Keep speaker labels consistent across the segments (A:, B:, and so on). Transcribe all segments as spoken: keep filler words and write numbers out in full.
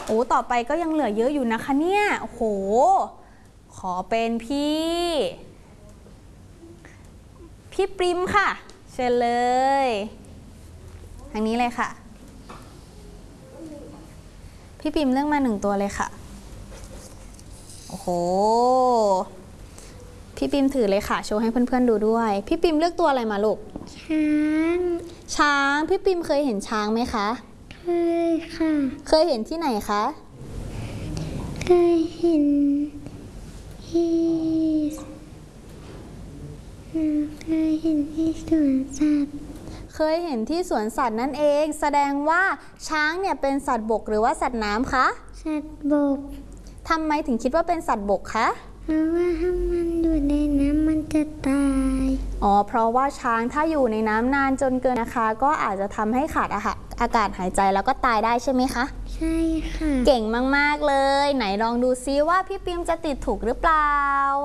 A: โอ้ต่อไปก็ยังเหลือเยอะอยู่นะคะเนี่ยโอ้โหขอเป็นพี่พี่ปริมค่ะเชิญเลยทางนี้เลยค่ะพี่ปริมเลือกมาหนึ่งตัวเลยค่ะโอ้โหพี่ปริมถือเลยค่ะโชว์ให้เพื่อนๆดูด้วยพี่ปริมเลือกตัวอะไรมาลูก
B: ช้าง
A: ช้างพี่ปริมเคยเห็นช้างไหมคะ
B: เคยค่ะ
A: เคยเห็นที่ไหนคะ
B: เคยเห็นที่เคยเห็นที่สวนสัตว์
A: เคยเห็นที่สวนสัตว์นั่นเองแสดงว่าช้างเนี่ยเป็นสัตว์บกหรือว่าสัตว์น้ำคะ
B: สัตว์บก
A: ทำไมถึงคิดว่าเป็นสัตว์บกคะ
B: เพราะว่าถ้ามันอยู่ในน้ำมันจะตาย
A: อ๋อเพราะว่าช้างถ้าอยู่ในน้ำนานจนเกินนะคะก็อาจจะทำให้ขาดอากาศหายใจแล้วก็ตายได้ใช่ไหมคะ
B: ใช่ค่ะ
A: เก่งมากๆเลยไหนลองดูซิว่าพี่ปิมจะติดถูกหรือเปล่า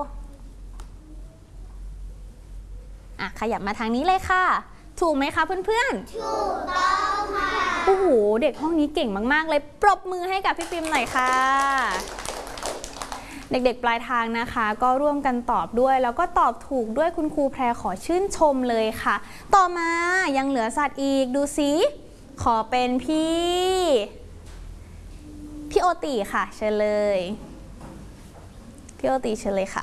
A: อ่ะขยับมาทางนี้เลยค่ะถูกไหมคะเพื่อนๆ
B: ถูกต้องค่ะ
A: โอ้โหเด็กห้องนี้เก่งมากๆเลยปรบมือให้กับพี่ปิมหน่อยค่ะเด็กๆปลายทางนะคะก็ร่วมกันตอบด้วยแล้วก็ตอบถูกด้วยคุณครูแพรขอชื่นชมเลยค่ะต่อมายังเหลือสัตว์อีกดูสิขอเป็นพี่พี่โอติค่ะเชิญเลยพี่โอติเชิญเลยค่ะ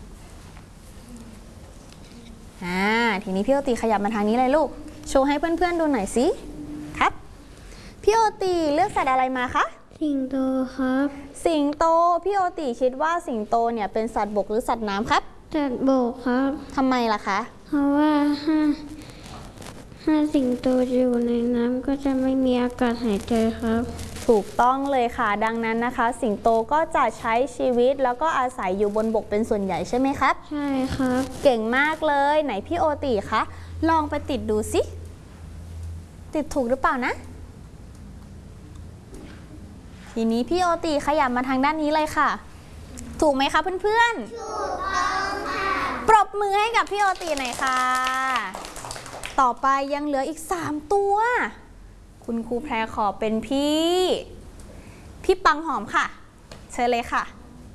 A: อ่าทีนี้พี่โอติขยับมาทางนี้เลยลูกโชว์ให้เพื่อนๆดูหน่อยสิครับพี่โอติเลือกสัตว์อะไรมาคะ
B: สิงโตครับ
A: สิงโตพี่โอติคิดว่าสิงโตเนี่ยเป็นสัตว์บกหรือสัตว์น้ำครับ
B: สัตว์บกครับ
A: ทำไมล่ะคะ
B: เพราะว่าถ้าถ้าสิงโตอยู่ในน้ำก็จะไม่มีอากาศหายใจครับ
A: ถูกต้องเลยค่ะดังนั้นนะคะสิงโตก็จะใช้ชีวิตแล้วก็อาศัยอยู่บนบกเป็นส่วนใหญ่ใช่ไหมครับ
B: ใช่ครับ
A: เก่งมากเลยไหนพี่โอติคะลองไปติดดูสิติดถูกหรือเปล่านะทีนี้พี่โอติขยับมาทางด้านนี้เลยค่ะถูกไหมคะเพื่อน
B: ๆถูกต้องค่ะ
A: ปรบมือให้กับพี่โอติหน่อยค่ะต่อไปยังเหลืออีกสามตัวคุณครูแพรขอเป็นพี่พี่ปังหอมค่ะเชิญเลยค่ะ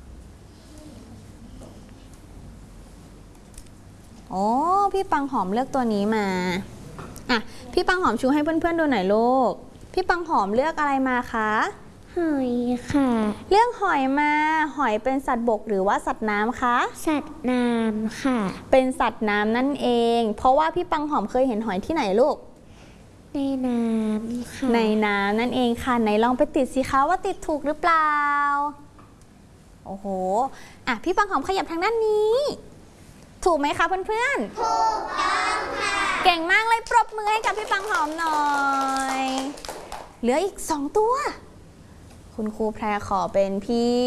A: โอ้พี่ปังหอมเลือกตัวนี้มาอ่ะพี่ปังหอมชูให้เพื่อนๆดูหน่อยลูกพี่ปังหอมเลือกอะไรมาคะ
B: หอยค่ะ
A: เลือกหอยมาหอยเป็นสัตว์บกหรือว่าสัตว์น้ำคะ
B: สัตว์น้ำค่ะ
A: เป็นสัตว์น้ำนั่นเองเพราะว่าพี่ปังหอมเคยเห็นหอยที่ไหนลูก
B: ในน้ำค่ะ
A: ในน้ำนั่นเองค่ะไหนลองไปติดสิคะว่าติดถูกหรือเปล่าโอ้โหอ่ะพี่ปังหอมขยับทางด้านนี้ถูกไหมคะเพื่อน
B: ๆถูกต้องค่ะ
A: เก่งมากเลยปรบมือให้กับพี่ปังหอมหน่อยเหลืออีกสองตัวคุณครูแพรขอเป็นพี่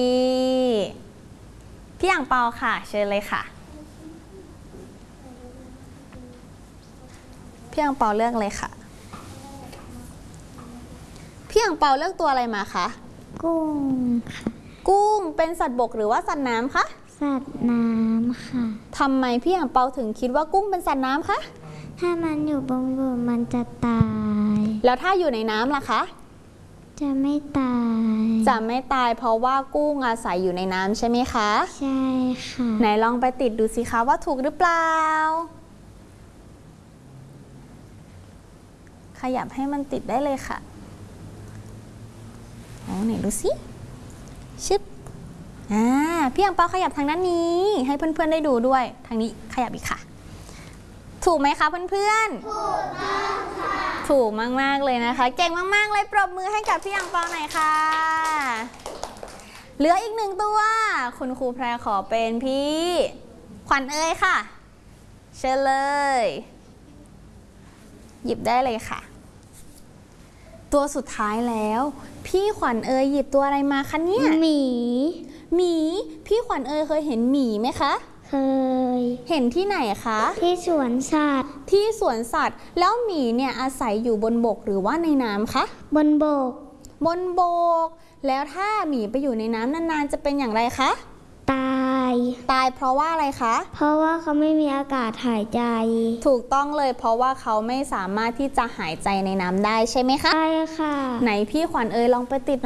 A: พี่อ่างเปาค่ะเชิญเลยค่ะพี่อ่างเปาเลือกเลยค่ะพี่อ่างเปาเลือกตัวอะไรมาคะ
B: กุ้งค่ะ
A: กุ้งเป็นสัตว์บกหรือว่าสัตว์น้ำคะ
B: สัตว์น้ำค่ะ
A: ทำไมพี่อ่างเปาถึงคิดว่ากุ้งเป็นสัตว์น้ำคะ
B: ถ้ามันอยู่บนบกมันจะตาย
A: แล้วถ้าอยู่ในน้ำล่ะคะ
B: จะไม่ตาย
A: จะไม่ตายเพราะว่ากุ้งอาศัยอยู่ในน้ำใช่ไหมคะ
B: ใช่ค่ะ
A: ไหนลองไปติดดูสิคะว่าถูกหรือเปล่าขยับให้มันติดได้เลยค่ะเอาไหนดูสิชึบอ่าพี่อังเปาขยับทางด้านนี้ให้เพื่อนๆได้ดูด้วยทางนี้ขยับอีกค่ะถูกไหมคะเพื่อนๆถูกมากค่ะถูกมากๆเลยนะคะเก่งมากๆเลยปรบมือให้กับพี่อังเปาหน่อยค่ะเหลืออีกหนึ่งตัวคุณครูแพรขอเป็นพี่ขวัญเอ๋ยค่ะเชิญเลยหยิบได้เลยค่ะตัวสุดท้ายแล้วพี่ขวัญเอ๋ยหยิบตัวอะไรมาคะเนี่ย
B: หมี
A: หมีพี่ขวัญเอ๋ยเคยเห็นหมีไหมคะ
B: เคย
A: เห็นที่ไหนคะ
B: ที่สวนสัตว์
A: ที่สวนสัตว์แล้วหมีเนี่ยอาศัยอยู่บนบกหรือว่าในน้ำคะ
B: บนบก
A: บนบกแล้วถ้าหมีไปอยู่ในน้ำนานๆจะเป็นอย่างไรคะ
B: ตาย
A: ตายเพราะว่าอะไรคะ
B: เพราะว่าเขาไม่มีอากาศหายใจ
A: ถูกต้องเลยเพราะว่าเขาไม่สามารถที่จะหายใจในน้ำได้ใช่ไหมคะ
B: ใช่ค่ะ
A: ไหนพี่ขวัญเอ๋ยลองไปติด